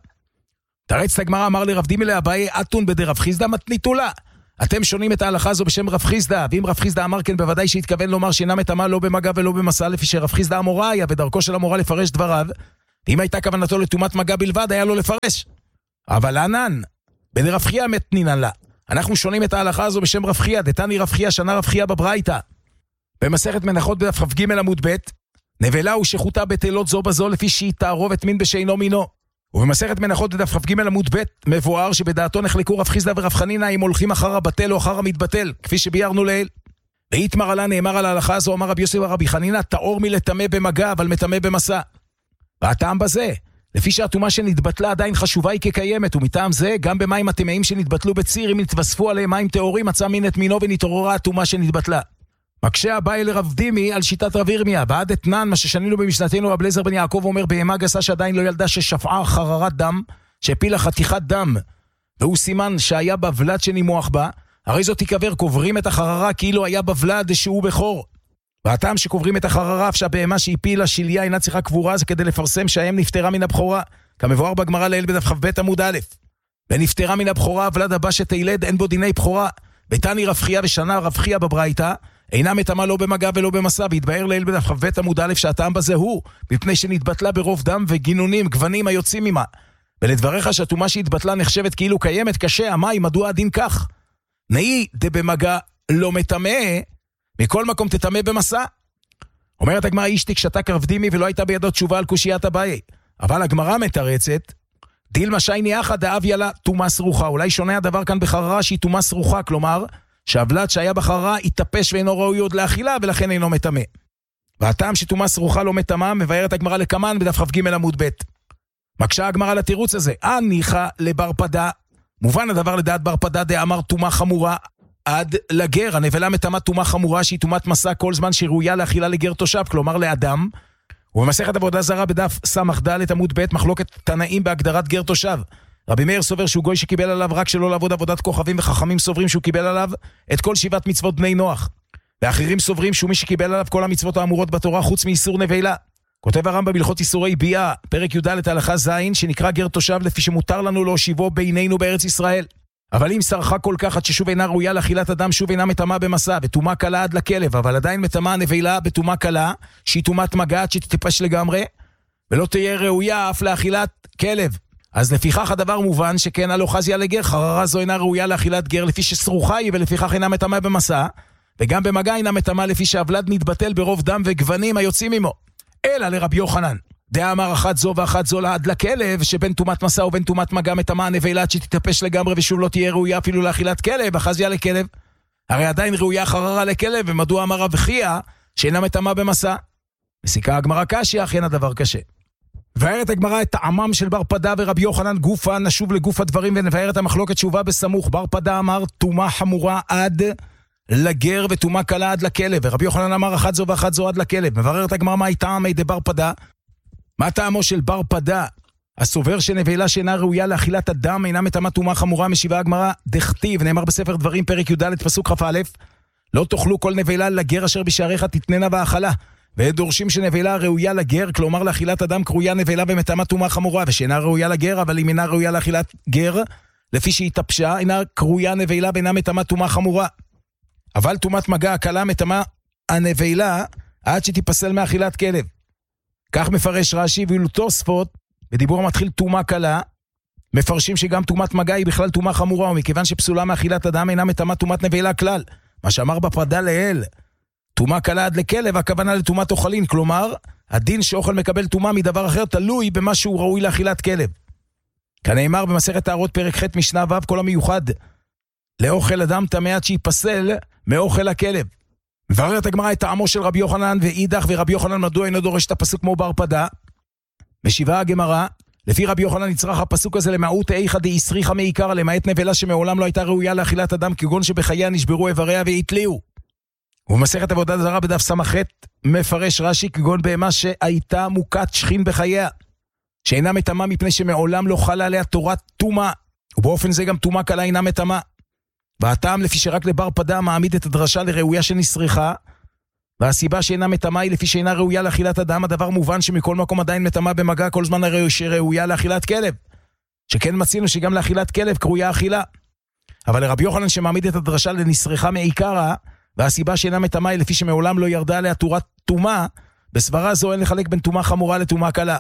תרץ הגמרא, אמר לרב דימי לאביי, אתון בדרב חיסדא מתניתו לה. אתם שונים את ההלכה הזו בשם רב חיסדא, ואם רב חיסדא אמר כן, בוודאי שהתכוון לומר שאינה מטמאה לא במגע ולא במסע, לפי שרב חיסדא אמורה היה, ודרכו של המורה לפרש דבריו, ואם הייתה כוונתו לטומאת מגע בלבד, היה לו לפרש. אבל ענן, בדרב חייא מתנינן לה. אנחנו שונים את ההלכה הזו בשם רב חייא, דתני רב חייא שנה רב חייא בברייתא. במסכת מנחות בדף כ"ג עמוד ב', נבלה ושחוטה בטלות זו בזו לפי שהיא תערובת מין בשאינו מינו. ובמסכת מנחות בדף כ"ג עמוד ב' מבואר שבדעתו נחלקו רב חיסדא ורב חנינא אם הולכים אחר הבטל או אחר המתבטל, כפי שביארנו לעיל. ואיתמר עלה נאמר על ההלכה הזו, אמר רבי יוסף ורבי חנינא, טהור מלטמא במגע אבל מטמא במסע. והטעם בזה, לפי שהטומאה שנתבטלה עדיין חשובה היא כקיימת, ומטעם זה גם במים הטמאים שנתבטלו בציר, אם נתווספו עליהם מים טהורים, מצא מין את מינו ונתעוררה הטומאה שנתבטלה. מקשה אביי לרב דימי על שיטת רב ירמיה, בעד אתנן, מה ששנינו במשנתנו רב אליעזר בן יעקב אומר, בהמה גסה שעדיין לא ילדה ששפעה חררת דם, שהפילה חתיכת דם, והוא סימן שהיה בבלד שנימוח בה, הרי זאת תיקבר, קוברים את החררה כאילו היה בבלד שהוא בכור. והטעם שקוברים את החררה, אף שהבהמה שהפילה שליה אינה צריכה קבורה, זה כדי לפרסם שהאם נפטרה מן הבכורה, כמבואר בגמרא לעיל בדף כ"ב עמוד א', ונפטרה מן הבכורה, הוולד הבא שתילד אין בו דיני בכורה. בתני רב חייא ושנה רב חייא בברייתא, אינה מטמאה לא במגע ולא במסע, והתבאר לעיל בדף כ"ב עמוד א' שהטעם בזה הוא, מפני שנתבטלה ברוב דם וגינונים, גוונים היוצאים עמה. ולדבריך שהטומאה שהתבטלה נחשבת כאילו קיימת, קשה, המים, מדוע הדין כך? נאי דבמגע לא מטמא, מכל מקום תטמא במסע. אומרת הגמרא, אישתיק שתק רב דימי ולא הייתה בידו תשובה על קושיית אביי. אבל הגמרא מתרצת, דילמה שייני אחא דאביה לה טומאה סרוחה. אולי שונה הדבר כאן בחררה שהיא טומאה סרוחה, כלומר שהבלד שהיה בחררה התאפש ואינו ראוי עוד לאכילה ולכן אינו מטמא. והטעם שטומאה סרוחה לא מטמאה מבארת הגמרא לקמן בדף כ"ג עמוד ב'. מקשה הגמרא לתירוץ הזה, ניחא לבר פדה. מובן הדבר לדעת בר פדה דאמר טומאה חמורה עד לגר. הנבלה מטמאה טומאה חמורה שהיא טומאת מסע כל זמן שראויה לאכילה לגר תושב, כלומר לאדם. ובמסכת עבודה זרה בדף סמ"ד עמוד ב' מחלוקת תנאים בהגדרת גר תושב. רבי מאיר סובר שהוא גוי שקיבל עליו רק שלא לעבוד עבודת כוכבים, וחכמים סוברים שהוא קיבל עליו את כל 7 מצוות בני נוח. ואחרים סוברים שהוא מי שקיבל עליו כל המצוות האמורות בתורה חוץ מאיסור נבלה. כותב הרמב"ם בהלכות איסורי ביאה, פרק י"ד הלכה ז', שנקרא גר תושב לפי שמותר לנו להושיבו בינינו בארץ ישראל. אבל אם שרחה כל כך עד ששוב אינה ראויה לאכילת אדם, שוב אינה מטמאה במסע, וטומאה קלה עד לכלב, אבל עדיין מטמאה נבלה בטומאה קלה, שהיא טומאת מגע עד שתטפש לגמרי, ולא תהיה ראויה אף לאכילת כלב. אז לפיכך הדבר מובן שכן הלא חזיה לגר, חררה זו אינה ראויה לאכילת גר לפי שסרוחה היא, ולפיכך אינה מטמאה במסע, וגם במגע אינה מטמאה לפי שהבלד מתבטל ברוב דם וגוונים היוצאים עמו. אלא לרבי יוחנן, דאמר אחת זו ואחת זו לעד לכלב, שבין טומאת מסע ובין טומאת מגע מטמאה נבלה עד שתתאפש לגמרי ושוב לא תהיה ראויה אפילו לאכילת כלב, החזיה לכלב. הרי עדיין ראויה חררה לכלב, ומדוע אמר רב חייא שאינה מטמאה במסע? מסיקה הגמרא קשיא, אכן הדבר קשה. מבארת הגמרא את טעמם של בר פדה ורבי יוחנן גופה, נשוב לגוף הדברים ונבאר את המחלוקת שהובאה בסמוך. בר פדה אמר טומאה חמורה עד לגר וטומאה קלה עד לכלב, ורבי יוחנן אמר אחת זו ואחת זו עד לכלב. מבארת הגמרא מה טעמי דבר פדה? מה טעמו של בר פדה? הסובר שנבלה שאינה ראויה לאכילת אדם אינה מטמאה טומאה חמורה. משיבה הגמרא דכתיב, נאמר בספר דברים פרק י"ד פסוק כ"א, לא תאכלו כל נבלה לגר אשר בשעריך תתננה ואכלה. ודורשים שנבלה ראויה לגר, כלומר לאכילת אדם, קרויה נבלה ומטמאה טומאה חמורה, ושאינה ראויה לגר, אבל אם אינה ראויה לאכילת גר, לפי שהיא תפשה, אינה קרויה נבלה ואינה מטמאה טומאה חמורה. אבל טומאת מגע הקלה מטמאה הנבלה עד שתיפסל מאכילת כלב. כך מפרש רש"י, ואילו תוספות בדיבור המתחיל טומאה קלה מפרשים שגם טומאת מגע היא בכלל טומאה חמורה, ומכיוון שפסולה מאכילת אדם אינה מטמאה טומאת נבלה כלל. מה שאמר בפרדה לעיל, טומאה קלה עד לכלב, הכוונה לטומאת אוכלין, כלומר הדין שאוכל מקבל טומאה מדבר אחר תלוי במה שהוא ראוי לאכילת כלב. כנאמר במסכת טהרות פרק ח' משנה ו', כל המיוחד לאוכל אדם טמא עד שיפסל מאוכל הכלב. מבארת הגמרא את טעמו של רבי יוחנן ואידך, ורבי יוחנן מדוע אינו דורש את הפסוק כמו בר פדה? משיבה הגמרא, לפי רבי יוחנן נצרך הפסוק הזה למעוט איכא דאיסריכא מעיקרא, למעט נבלה שמעולם לא הייתה ראויה לאכילת אדם, כגון שבחייה נשברו איבריה והתליעו. ובמסכת עבודה זרה בדף סמ"ח מפרש רש"י כגון בהמה שהייתה מוכת שכין בחייה, שאינה מטמאה מפני שמעולם לא חלה עליה תורת טומאה, ובאופן זה גם טומאה קלה אינה מטמאה. והטעם לפי שרק לבר פדה מעמיד את הדרשה לראויה שנסריחה, והסיבה שאינה מטמאה היא לפי שאינה ראויה לאכילת אדם, הדבר מובן שמכל מקום עדיין מטמאה במגע כל זמן שראויה לאכילת כלב. שכן מצינו שגם לאכילת כלב קרויה אכילה. אבל לרבי יוחנן שמעמיד את הדרשה לנסריחה מעיקרה, והסיבה שאינה מטמאה היא לפי שמעולם לא ירדה עליה תורת טומאה, בסברה זו אין לחלק בין טומאה חמורה לטומאה קלה.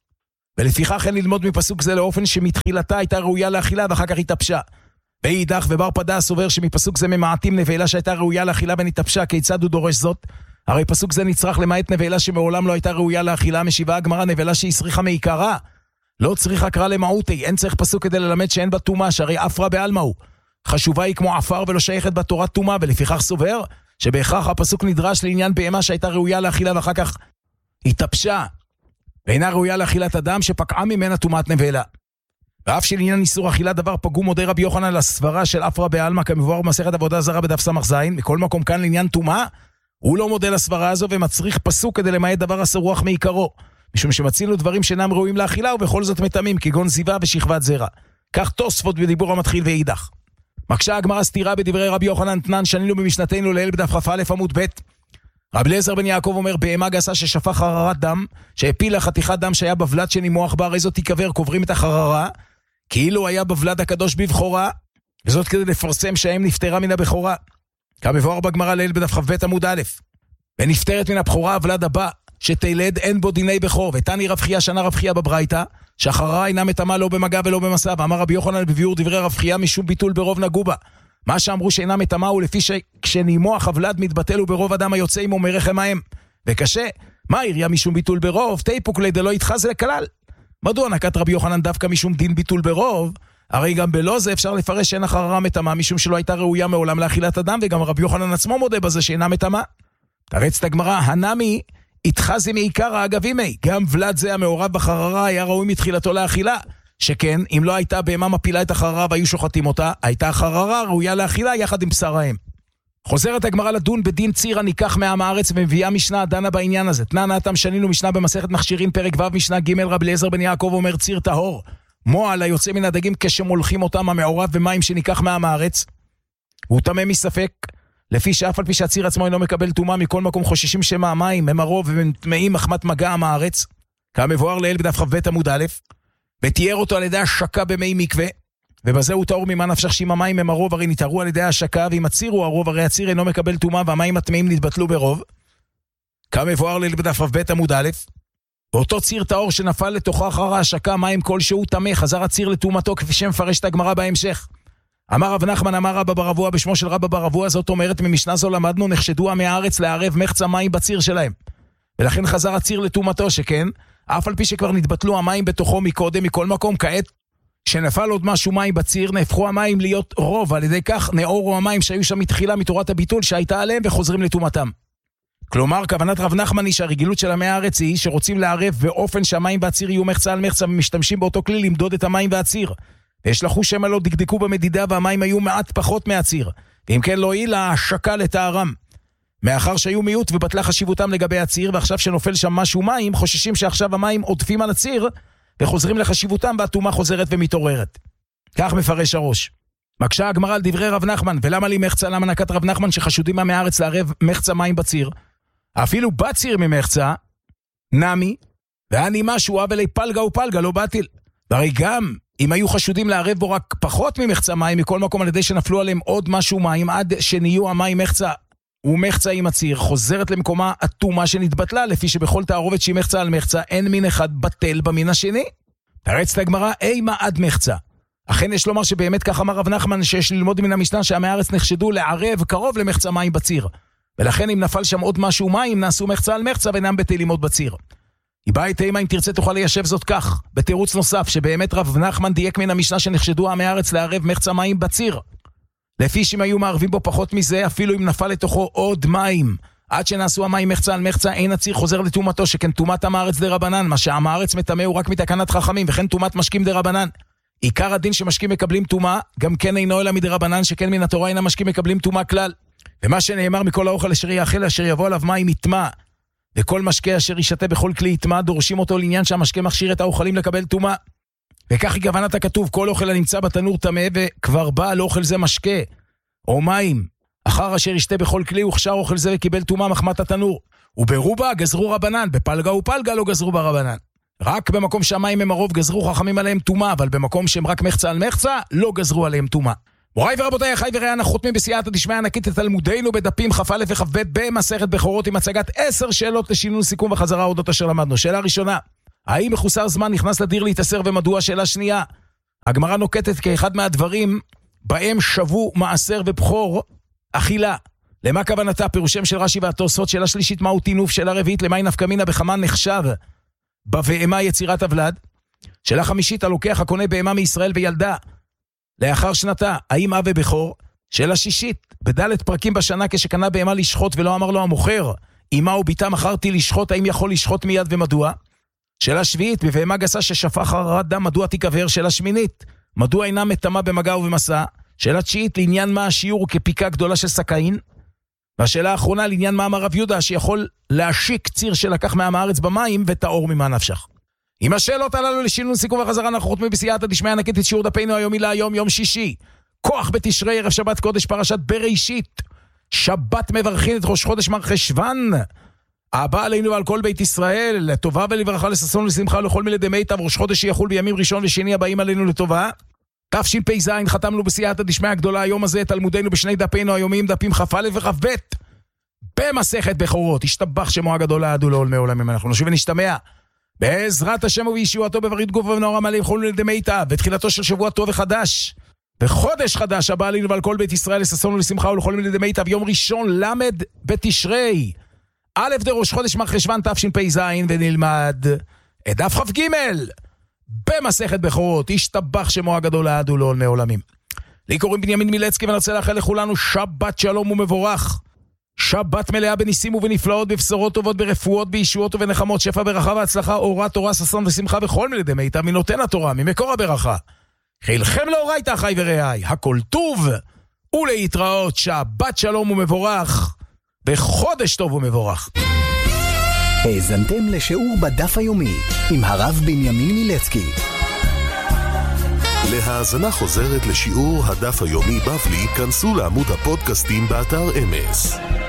ולפיכך אין ללמוד מפסוק זה לאופן שמתחילתה הייתה ראויה לאכילה ואחר כך התאפשה. ואידך ובר פדה סובר שמפסוק זה ממעטים נבלה שהייתה ראויה לאכילה ונתאפשה, כיצד הוא דורש זאת? הרי פסוק זה נצרך למעט נבלה שמעולם לא הייתה ראויה לאכילה, משיבה הגמרא נבלה שהסריחה מעיקרה. לא צריכה קרא למעוטי, אין צריך פסוק כדי ללמד שאין בה טומאה, שהרי אפרה בעלמא הוא. חשובה היא כמו עפר ולא שייכת בתורת טומאה, ולפיכך סובר שבהכרח הפסוק נדרש לעניין בהמה שהייתה ראויה לאכילה ואחר כך התאפשה, ואינה ראויה לאכילת אדם שפקעה ממנה טומאת נבלה. ואף שלעניין איסור אכילה דבר פגום מודה רבי יוחנן לסברה של אפרה בעלמא כמבואר במסכת עבודה זרה בדף סמ"ז. מכל מקום כאן לעניין טומאה הוא לא מודה לסברה הזו ומצריך פסוק כדי למעט דבר הסרוח מעיקרו, משום שמצינו דברים שאינם ראויים לאכילה ובכל זאת מטמאים, כגון זיווה ושכבת זרע. כך תוספות בדיבור המתחיל ואידך. מקשה הגמרא סתירה בדברי רבי יוחנן תנן שנינו במשנתנו לעיל בדף כ"א עמוד ב'. רבי אליעזר בן יעקב אומר, בהמה גסה ששפך חררת דם, שהפילה חתיכת דם שהיה בבלד שנימוח בה, הרי זאת תיקבר, קוברים את החררה, כאילו היה בבלד הקדוש בבחורה, וזאת כדי לפרסם שהאם נפטרה מן הבכורה. כמבואר בגמרא לעיל בדף כ"ב עמוד א'. ונפטרת מן הבכורה הוולד הבא, שתלד אין בו דיני בכור, ותני רב חייא שנה רב חייא בברייתא, שהחררה אינה מטמאה לא במגע ולא במסע, ואמר רבי יוחנן בביאור דברי רב חייא משום ביטול ברוב נגעו בה. מה שאמרו שאינה מטמאה הוא לפי שכשנימוח הוולד מתבטל הוא ברוב אדם היוצא עמו מרחם האם. וקשה, מה עיריה משום ביטול ברוב? תיפוק לידי לא יתחז לכלל. מדוע נקט רבי יוחנן דווקא משום דין ביטול ברוב? הרי גם בלא זה אפשר לפרש שאין החררה מטמאה משום שלא הייתה ראויה מעולם לאכילת אדם, וגם רבי יוחנן עצמו מודה בזה שאינה מטמאה. תרץ הגמרא, הנמי התחזי מעיקרא אגב אימי, גם ולד זה המעורב בחררה היה ראוי מתחילתו לאכילה, שכן אם לא הייתה בהמה מפילה את החררה והיו שוחטים אותה, הייתה החררה ראויה לאכילה יחד עם בשר האם. חוזרת הגמרא לדון בדין ציר הניקח מעם הארץ ומביאה משנה דנה בעניין הזה. תנא נתם שנינו משנה במסכת מכשירים פרק ו' משנה ג'. רבי אליעזר בן יעקב אומר ציר טהור מועל היוצא מן הדגים כשמולכים אותם המעורב במים שניקח מעם הארץ, הוא טמא מספק, לפי שאף על פי שהציר עצמו אינו מקבל טומאה, מכל מקום חוששים שמא המים הם הרוב והם טמאים מחמת מגע עם הארץ, כמבואר לעיל בדף כ"ב עמוד א'. ותיאר אותו על ידי השקה במי מקווה, ובזה הוא תאור ממה נפשך שאם המים הם הרוב הרי נתארו על ידי השקה, ואם הציר הוא הרוב הרי הציר אינו מקבל טומאה והמים הטמאים נתבטלו ברוב, כמבואר לעיל בדף כ"ב עמוד א'. באותו ציר טהור שנפל לתוכו אחר ההשקה מים כלשהו טמא, חזר הציר לטומאתו כפי שמפרש את הגמרא בהמשך. אמר רב נחמן אמר רבא בר אבוה בשמו של רבא בר אבוה, זאת אומרת ממשנה זו למדנו נחשדו עמי הארץ לערב מחצה מים בציר שלהם, ולכן חזר הציר לטומאתו, שכן אף על פי שכבר נתבטלו המים בתוכו מקודם, מכל מקום כעת שנפל עוד משהו מים בציר נהפכו המים להיות רוב, על ידי כך נאורו המים שהיו שם מתחילה מתורת הביטול שהייתה עליהם וחוזרים לטומאתם. כלומר כוונת רב נחמן היא שהרגילות של עמי הארץ היא שרוצים לערב באופן שהמים והציר יהיו מחצה על מחצה, ומשתמשים באותו כלי למדוד את המים והציר, ויש לחוש שמה לא דקדקו במדידה והמים היו מעט פחות מהציר, ואם כן לא היא להשקה לטהרם, מאחר שהיו מיעוט ובטלה חשיבותם לגבי הציר, ועכשיו שנופל שם משהו מים חוששים שעכשיו המים עודפים על הציר וחוזרים לחשיבותם והטומאה חוזרת ומתעוררת. כך מפרש הראש. מקשה הגמרא על דברי רב נחמן, ולמה לי מחצה? למה נקט רב נחמן שחשודים עמי הארץ לערב מחצה מים בציר? אפילו בציר ממחצה נמי ואני משהו אבל פלגה ופלגה לא בטיל, והרי גם אם היו חשודים לערב בו רק פחות ממחצה מים, מכל מקום על ידי שנפלו עליהם עוד משהו מים עד שנהיו המים מחצה ומחצה עם הציר, חוזרת למקומה הטומאה שנתבטלה, לפי שבכל תערובת שהיא מחצה על מחצה אין מין אחד בטל במין השני. תרץ לגמרא אימה עד מחצה. אכן יש לומר שבאמת כך אמר רב נחמן, שיש ללמוד מן המשנה שעמי הארץ נחשדו לערב קרוב למחצה מים בציר, ולכן אם נפל שם עוד משהו מים נעשו מחצה על מחצה ואינם בטלים עוד בציר. היא באה אימה אם תרצה תוכל ליישב זאת כך בתירוץ נוסף, שבאמת רב נחמן דייק מן המשנה שנחשדו עמי הארץ לערב מחצה מים בציר, לפי שאם היו מערבים בו פחות מזה, אפילו אם נפל לתוכו עוד מים עד שנעשו המים מחצה על מחצה, אין הציר חוזר לטומאתו, שכן טומאת עם הארץ דרבנן, מה שעם הארץ מטמא הוא רק מתקנת חכמים, וכן טומאת משקים דרבנן. עיקר הדין שמשקים מקבלים טומאה גם כן אינו אלא מדרבנן, שכן מן התורה אין המשקים מקבלים טומאה כלל. ומה שנאמר מכל האוכל אשר יאכל אשר יבוא עליו מים יטמא, וכל משקה אשר ישתה בכל כלי יטמא, דורשים אותו לעניין שהמשקה מכשיר את האוכלים לקבל טומאה. וכך היא כוונת הכתוב, כל אוכל הנמצא בתנור טמא, וכבר בא על אוכל זה משקה, או מים, אחר אשר ישתה בכל כלי הוכשר אוכל זה וקיבל טומאה מחמת התנור. וברובה גזרו רבנן, בפלגה ופלגה לא גזרו ברבנן. רק במקום שהמים הם הרוב גזרו חכמים עליהם טומאה, אבל במקום שהם רק מחצה על מחצה, לא גזרו עליהם טומאה. מוריי ורבותיי, אחיי ורעיי, אנחנו חותמים בסייעתא דשמיא ענקית את תלמודנו בדפים כ"א וכ"ב במסכת בכורות עם הצגת 10 שאלות לשינון סיכום וחזרה אודות אשר למדנו. שאלה ראשונה, האם מחוסר זמן נכנס לדיר להתאסר ומדוע? שאלה שנייה, הגמרא נוקטת כאחד מהדברים בהם שבו מעשר ובכור אכילה. למה כוונתה? פירושם של רש"י והתוספות. שאלה שלישית, מהו טינוף? שאלה רביעית, למאי נפקא מינה בכמה נחשב בבהמה יצירת הוולד? שאלה חמישית, הלוקח הקונה בהמה מישראל וילדה לאחר שנתה, האם אב ובכור? שאלה שישית, בד' פרקים בשנה כשקנה בהמה לשחוט ולא אמר לו המוכר, אמא וביתה מכרתי לשחוט, האם יכול לשחוט מיד ומדוע? שאלה שביעית, בבהמה גסה ששפך הררת דם, מדוע תיקבר? שאלה שמינית, מדוע אינה מטמאה במגע ובמסע? שאלה תשיעית, לעניין מה השיעור כפיקה גדולה של סכין? והשאלה האחרונה, לעניין מה אמר רב יהודה שיכול להשיק ציר שלקח מעם הארץ במים וטהור ממה נפשך. עם השאלות הללו לשינון סיכום וחזרה אנחנו חותמים בסייעתא דשמיא ענקית את שיעור דפנו היומי להיום, יום שישי, כוח בתשרי, ערב שבת קודש, פרשת בראשית. שבת מברכין את ראש חודש מרחשוון, הבא עלינו ועל כל בית ישראל, לטובה ולברכה, לששון ולשמחה לכל מילדי מיטב. ראש חודש שיחול בימים ראשון ושני הבאים עלינו לטובה. תשפ"ז חתמנו בסייעתא דשמיא הגדולה היום הזה את תלמודנו בשני דפינו היומיים, דפים כ"א וכ"ב במסכת בכורות. השתבח שמו הגדול לעד ולעולמי עולמים. אנחנו נשוב ונשתמע בעזרת השם ובישועתו בברית גוף ובנוער המלא לכל מילדי מיטב, בתחילתו של שבוע טוב וחדש וחודש חדש הבא עלינו ועל כל בית ישראל, לששון ולשמחה ולכל מילדי מיטב. יום ראשון למד בתשרי, א' דראש חודש מרחשוון תשפ"ז, ונלמד את דף כ"ג במסכת בכורות. השתבח שמו הגדול לעד ולעולמי עולמים. לי קוראים בנימין מילצקי, ואני רוצה לאחל לכולנו שבת שלום ומבורך, שבת מלאה בניסים ובנפלאות, בבשורות טובות, ברפואות, בישועות ובנחמות, שפע ברכה והצלחה, אורה, תורה, ששון ושמחה וכל מילדי מיטב מנותן התורה, ממקור הברכה. חילכם לאורייתא אחיי ורעיי, הכל טוב ולהתראות. שבת שלום ומבורך בחודש טוב ומבורך. האזנתם לשיעור בדף היומי עם הרב בנימין מילצקי. להאזנה חוזרת לשיעור הדף היומי בבלי, כנסו לעמוד הפודקאסטים באתר אמס.